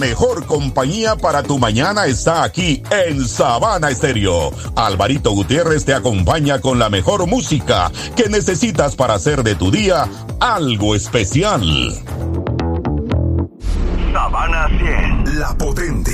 Mejor compañía para tu mañana está aquí en Sabana Estéreo. Alvarito Gutiérrez te acompaña con la mejor música que necesitas para hacer de tu día algo especial. Sabana 100, la potente.